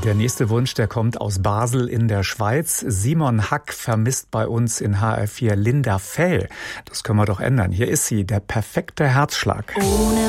Der nächste Wunsch, der kommt aus Basel in der Schweiz. Simon Hack vermisst bei uns in HR4 Linda Fell. Das können wir doch ändern. Hier ist sie, der perfekte Herzschlag.